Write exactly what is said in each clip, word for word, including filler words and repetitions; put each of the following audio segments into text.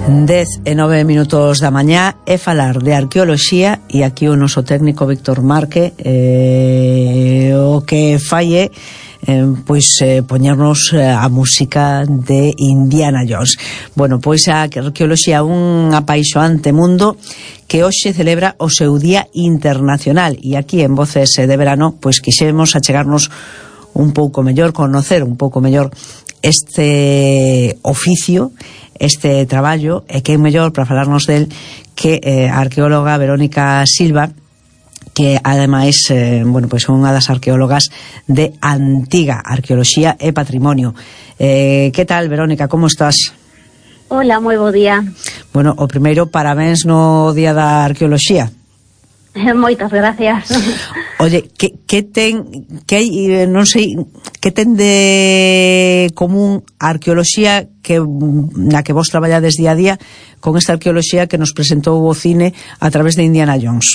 dez e nove minutos da mañá é falar de arqueoloxía, e aquí o noso técnico Víctor Marque eh, o que fai é eh, pois eh, poñernos a música de Indiana Jones. Bueno, pois a arqueoloxía é un apaixonante mundo que hoxe celebra o seu Día Internacional, e aquí en Voces de Verano pois quixemos achegarnos un pouco mellor, conocer un pouco mellor este oficio, este traballo, e que é mellor para falarnos del que eh, a arqueóloga Verónica Silva, que ademais eh, bueno, pois é unha das arqueólogas de Antiga Arqueoloxía e Patrimonio. Eh, que tal, Verónica, como estás? Hola, moi bo día. Bueno, o primeiro, parabéns no Día da Arqueoloxía. Moitas gracias. Oye, que, que ten que hai, non sei, que ten de común a arqueoloxía que na que vos traballades día a día con esta arqueoloxía que nos presentou o cine a través de Indiana Jones?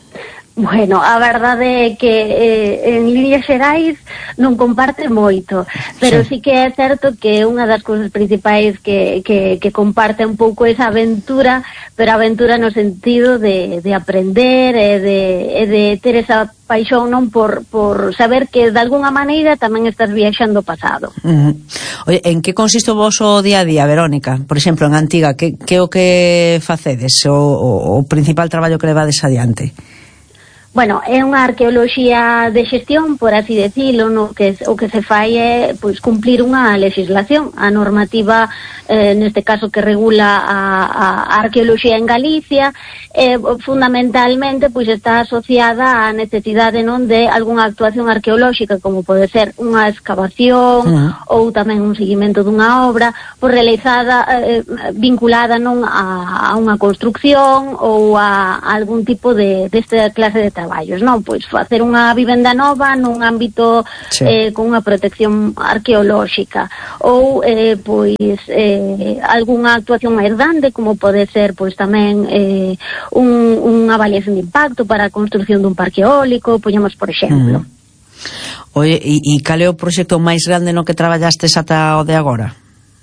Bueno, a verdade é que eh, en líneas xerais non comparte moito, pero sí. sí que é certo que unha das cousas principais que, que, que comparte un pouco esa aventura, pero aventura no sentido de, de aprender e de, e de ter esa paixón, non, por, por saber que de alguna maneira tamén estás viaxando pasado. Uh-huh. Oye, en que consiste o voso día a día, Verónica? Por exemplo, en Antiga, que, que o que facedes? O, o, o principal traballo que levades adiante? Bueno, é unha arqueoloxía de xestión, por así decirlo, no que o que se fai é pois cumplir unha legislación, a normativa eh, neste caso que regula a, a arqueoloxía en Galicia, eh, fundamentalmente pois está asociada á necesidade, non, de algunha actuación arqueolóxica, como pode ser unha excavación uh-huh. ou tamén un seguimento dunha obra, pois realizada eh, vinculada, non, a, a unha construcción ou a, a algún tipo de desta clase de traballos, non? Pois facer unha vivenda nova nun ámbito sí. eh, con unha protección arqueolóxica, ou eh, pois eh, algunha actuación máis grande, como pode ser pois tamén eh, un, unha avaliación de impacto para a construcción dun parque eólico, poñemos por exemplo. Mm. Oye, e, e cal é o proxecto máis grande no que traballastes ata o de agora?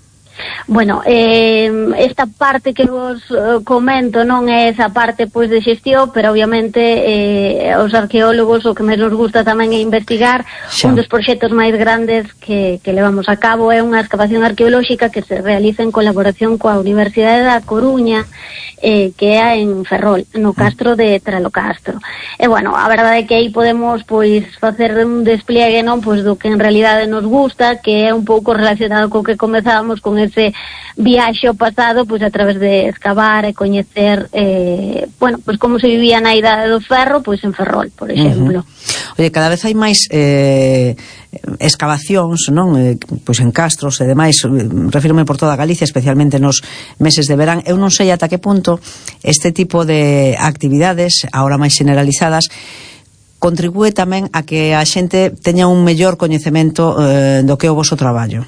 Bueno, eh, esta parte que vos eh, comento non é esa parte pois de xestión, pero obviamente eh, os arqueólogos o que máis nos gusta tamén é investigar. Xa. Un dos proxectos máis grandes que, que levamos a cabo é unha excavación arqueolóxica que se realiza en colaboración coa Universidade da Coruña, eh, que é en Ferrol, no castro de Tralocastro. E bueno, a verdade é que aí podemos pois facer un despliegue, non, pois do que en realidade nos gusta, que é un pouco relacionado co que comezábamos con ese viaxe ao pasado, pois a través de excavar e coñecer eh, bueno, pois como se vivía na Idade do Ferro, pois en Ferrol, por exemplo. Uh-huh. Oye, cada vez hai máis eh, excavacións, non? Eh, pois en castros e demais, refírome por toda Galicia, especialmente nos meses de verán. Eu non sei ata que punto este tipo de actividades, agora máis generalizadas, contribúe tamén a que a xente teña un mellor coñecemento eh, do que é o voso traballo.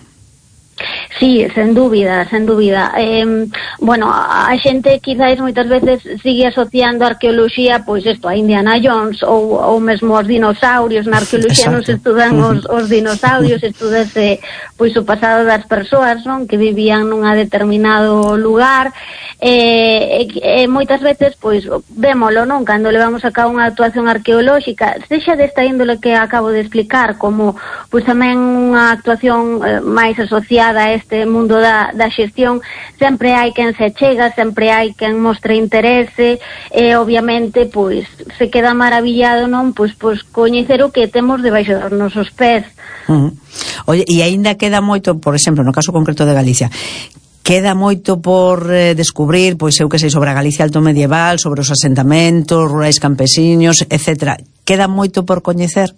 Sí, sen dúbida, sen dúbida. Eh, bueno, a xente quizáis moitas veces sigue asociando a arqueoloxía, pois isto, a Indiana Jones ou, ou mesmo os dinosaurios. Na arqueoloxía non se estudan os, os dinosaurios, estudase pois o pasado das persoas, non, que vivían nunha determinado lugar. Eh, e, e moitas veces, pois, vémolo, non, cando levamos a cabo unha actuación arqueolóxica, sexa desta índole que acabo de explicar, como pois tamén unha actuación eh, máis asociada a este mundo da, da xestión, sempre hai quen se chega, sempre hai quen mostra interese e obviamente pois se queda maravillado, non, pois pois coñecer o que temos debaixo dos nosos pés. Uh-huh. Oye, e aínda queda moito, por exemplo, no caso concreto de Galicia, queda moito por eh, descubrir, pois eu que sei, sobre a Galicia alto medieval, sobre os asentamentos rurais campesiños, etcétera. Queda moito por coñecer?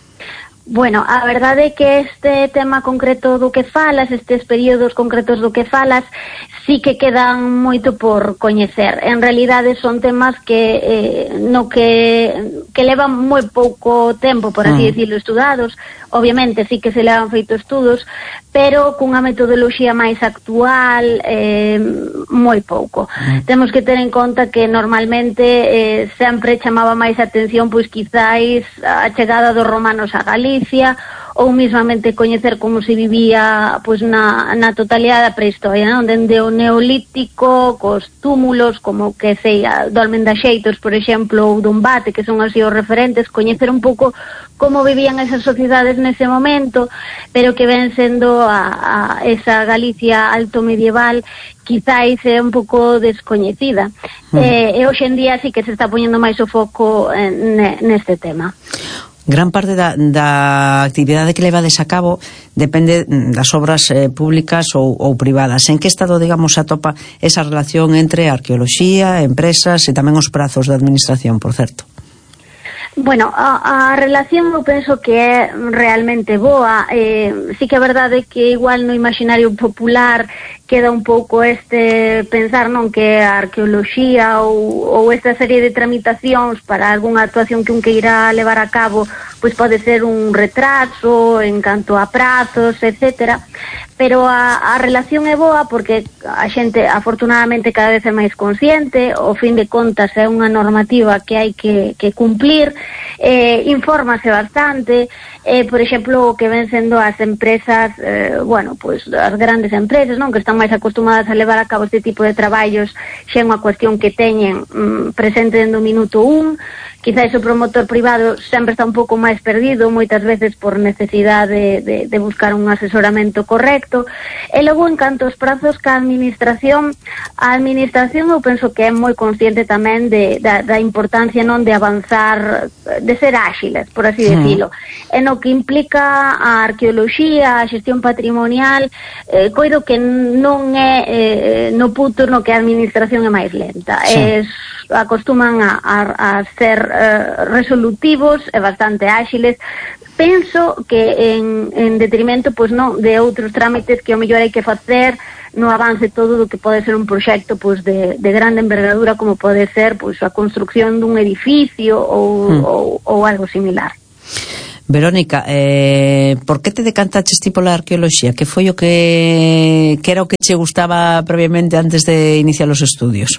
Bueno, a verdade é que este tema concreto do que falas, estes períodos concretos do que falas, sí que quedan moito por coñecer. En realidade son temas que eh, no que que levan moi pouco tempo, por así uh-huh. decirlo, estudados. Obviamente sí que se levan feito estudos, pero cunha metodoloxía máis actual, eh, moi pouco. Uh-huh. Temos que ter en conta que normalmente eh, sempre chamaba máis atención, pois quizáis a chegada dos romanos a Galicia, ou mismamente coñecer como se vivía pois na, na totalidade da prehistoria, non? Dende o neolítico, cos túmulos, como que sei, do Almendaxeitos, por exemplo, ou Dombate, que son así os referentes, coñecer un pouco como vivían esas sociedades nese momento, pero que ven sendo a, a esa Galicia alto medieval quizáis é un pouco descoñecida. Mm. Eh, e hoxe en día sí que se está poñendo máis o foco en, neste tema. Gran parte da, da actividade que levades a cabo depende das obras eh, públicas ou, ou privadas. En que estado, digamos, se atopa esa relación entre arqueoloxía, empresas e tamén os prazos da administración, por certo? Bueno, a, a relación eu penso que é realmente boa. Eh, sí que é verdade que igual no imaginario popular queda un pouco este pensar, non, que a arqueoloxía ou, ou esta serie de tramitacións para algunha actuación que un queira levar a cabo pois pode ser un retraso en canto a prazos, etcétera. Pero a, a relación é boa porque a xente afortunadamente cada vez é máis consciente, ao fin de contas é unha normativa que hai que, que cumplir, eh, infórmase bastante, eh, por exemplo, o que ven sendo as empresas, eh, bueno, pois as grandes empresas, non, que están máis acostumadas a levar a cabo este tipo de traballos, xa é unha cuestión que teñen mm, presente dentro do minuto un. Quizás o promotor privado sempre está un pouco máis perdido, moitas veces por necesidade de, de buscar un asesoramento correcto. E logo, en canto aos prazos ca administración, a administración eu penso que é moi consciente tamén de, da, da importancia, non, de avanzar, de ser áxiles, por así decirlo. E no que implica a arqueoloxía, a xestión patrimonial, eh, coido que non é eh, no punto no que a administración é máis lenta. Sí. Es, acostuman a, a, a ser eh, resolutivos e bastante áxiles. Penso que en, en detrimento pois non de outros trámites que ao mellor hai que facer no avance todo do que pode ser un proxecto pois de, de grande envergadura, como pode ser pois a construcción dun edificio ou, hmm. ou, ou algo similar. Verónica, eh, por que te decantaches ti pola arqueoloxía? Que foi o que, que era o que che gustaba previamente antes de iniciar os estudios?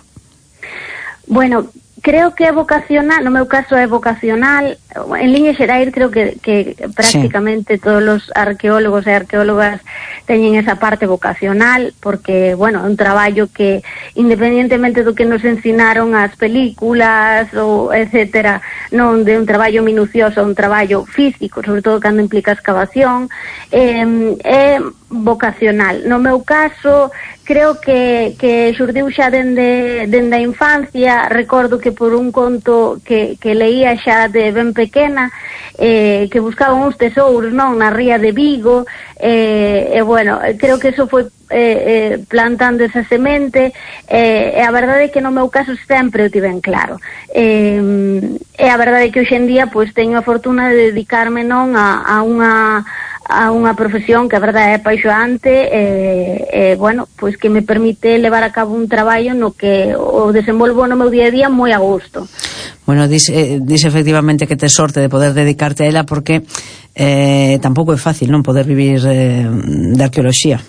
Bueno, creo que é vocacional, no meu caso é vocacional, en línea xerais creo que, que prácticamente sí. Todos os arqueólogos e arqueólogas teñen esa parte vocacional, porque, bueno, é un traballo que, independientemente do que nos ensinaron as películas, ou etcétera, non de un traballo minucioso, un traballo físico, sobre todo cando implica excavación, eh, é vocacional. No meu caso, creo que, que xurdiu xa dende, dende a infancia. Recordo que por un conto que, que leía xa de ben pequena, eh, que buscaban uns tesouros, non, na ría de Vigo, eh, e bueno, creo que eso foi eh, eh, plantando esa semente, eh, e a verdade é que no meu caso sempre o tiven claro, eh, e a verdade é que hoxe en día pois teño a fortuna de dedicarme, non, a, a unha a unha profesión que a verdade é apaixoante e, eh, eh, bueno, pois que me permite levar a cabo un traballo no que o desenvolvo no meu día a día moi a gusto. Bueno, dice, eh, dice efectivamente que te sorte de poder dedicarte a ela porque eh, tampouco é fácil, non, poder vivir eh, de arqueoloxía.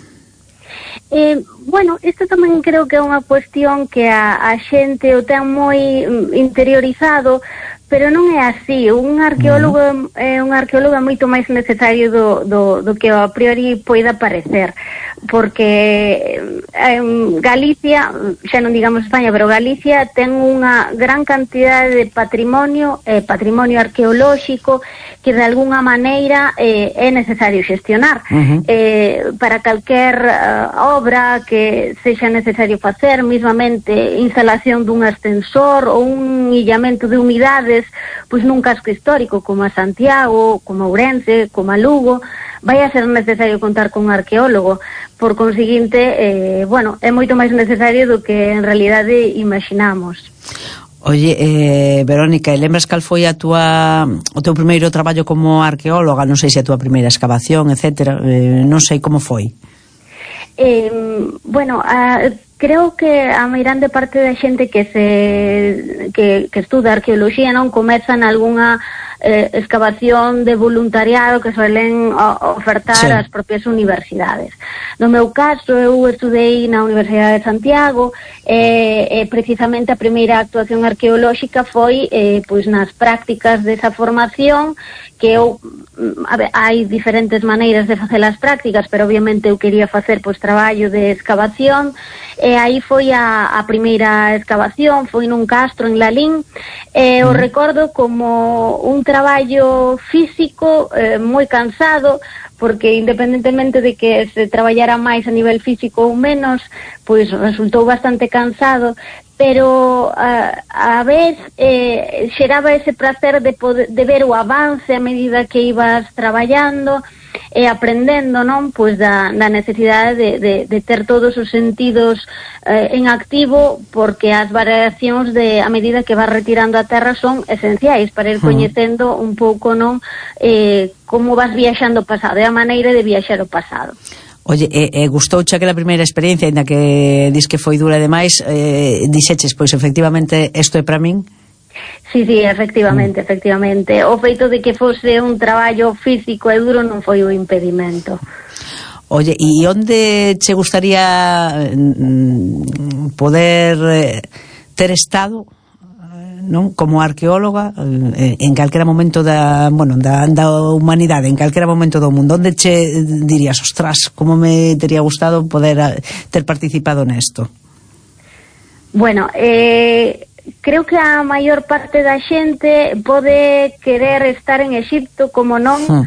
Eh, bueno, isto tamén creo que é unha cuestión que a, a xente o ten moi interiorizado, pero non é así. Un arqueólogo uh-huh. é un arqueólogo é moito máis necesario do, do, do que a priori poida parecer, porque en Galicia, xa non digamos España, pero Galicia ten unha gran cantidade de patrimonio, eh, patrimonio arqueolóxico que de alguna maneira eh, é necesario xestionar. Uh-huh. Eh, para calquer uh, obra que sexa necesario facer, mismamente instalación dun ascensor ou un illamento de humidades, pois nun casco histórico como a Santiago, como a Ourense, como a Lugo, vai a ser necesario contar con un arqueólogo. Por conseguinte, eh, bueno, é moito máis necesario do que en realidade imaginamos. Oye, eh, Verónica, lembras cal foi a túa, o teu primeiro traballo como arqueóloga? Non sei se a túa primeira excavación, etcétera, eh, non sei como foi. Eh, bueno, a, creo que a meirande parte da xente que se que, que estuda arqueoloxía non comezan algunha eh, excavación de voluntariado que suelen o, ofertar sí. as propias universidades. No meu caso, eu estudei na Universidade de Santiago e eh, eh, precisamente a primeira actuación arqueolóxica foi eh, pois nas prácticas desa formación, que eu, a ver, hai diferentes maneiras de facer as prácticas, pero obviamente eu quería facer pois traballo de excavación, e aí foi a, a primeira excavación, foi nun castro en Lalín, e o recordo como un traballo físico eh, moi cansado, porque independentemente de que se traballara máis a nivel físico ou menos, pois resultou bastante cansado, pero a, a vez eh, xeraba ese placer de, poder, de ver o avance a medida que ibas traballando e aprendendo, non? Pois da, da necesidade de, de, de ter todos os sentidos eh, en activo, porque as variacións de, a medida que vas retirando a terra son esenciais para ir coñecendo un pouco, non? Eh, como vas viaxando o pasado, é a maneira de viaxar o pasado. Oye, e, e gustouche aquela primeira experiencia, ainda que dis que foi dura demais, eh, dixeches, pois efectivamente isto é para min? Sí, sí, efectivamente, mm. efectivamente. O feito de que fose un traballo físico e duro non foi un impedimento. Oye, e onde che gustaría mm, poder eh, ter estado, non, como arqueóloga eh, en calquera momento da, bueno, da, da humanidade, en calquera momento do mundo? Onde che dirías, ostras, como me tería gustado poder ter participado nesto? Bueno, eh... creo que a maior parte da xente pode querer estar en Exipto, como non, hmm.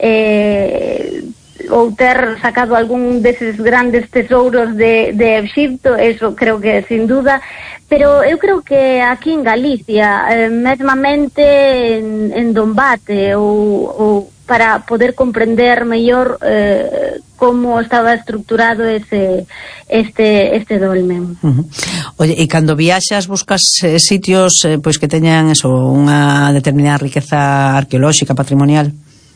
eh, ou ter sacado algún deses grandes tesouros de, de Exipto, eso creo que sin duda, pero eu creo que aquí en Galicia, eh, mesmamente en, en Dombate, ou, ou para poder comprender mellor eh, como estaba estructurado ese este este dolmen. Uh-huh. Oye, e cando viaxas buscas eh, sitios eh, pois que teñan eso, unha determinada riqueza arqueolóxica, patrimonial?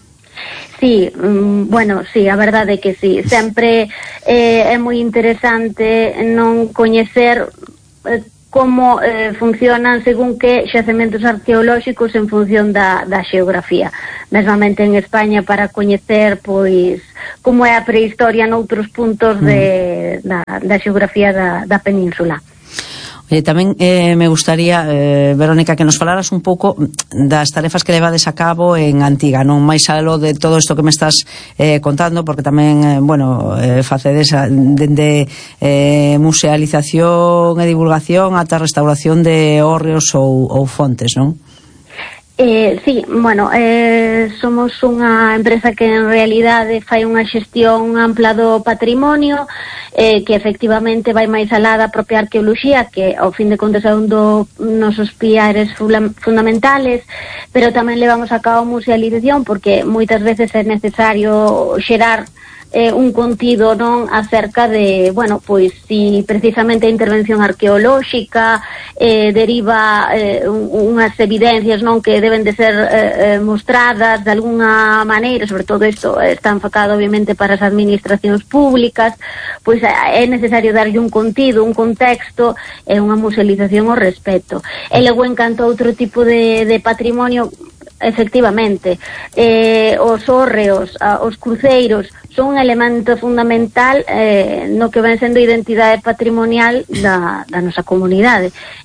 Sí, mm, bueno, sí, a verdade é que sí. Sempre eh, é moi interesante non coñecer eh, como eh, funcionan según que xacementos arqueolóxicos en función da, da xeografía. Mesmamente en España, para coñecer pois como é a prehistoria noutros puntos de, da, da xeografía da, da península. Oye, tamén eh, me gustaría, eh, Verónica, que nos falaras un pouco das tarefas que levades a cabo en Antiga, non máis aló de todo isto que me estás eh, contando, porque tamén, eh, bueno, eh, facedes dende eh, musealización e divulgación ata restauración de hórreos ou, ou fontes, non? Eh, sí, bueno, eh, somos unha empresa que en realidade fai unha xestión ampla do patrimonio, eh, que efectivamente vai máis alá da propia arqueoloxía, que ao fin de contas é un dos nosos piares fundamentales, pero tamén levamos a cabo musealización, porque moitas veces é necesario xerar eh, un contido, non, acerca de, bueno, pois si precisamente a intervención arqueolóxica eh, deriva eh, un, unhas evidencias, non, que deben de ser eh, mostradas de alguna maneira, sobre todo isto está enfocado obviamente para as administracións públicas, pois é necesario darlle un contido, un contexto e unha musealización ao respecto. E logo, en canto a outro tipo de, de patrimonio, efectivamente, eh, os hórreos, os cruceiros son un elemento fundamental eh, no que ven sendo a identidade patrimonial da, da nosa comunidade.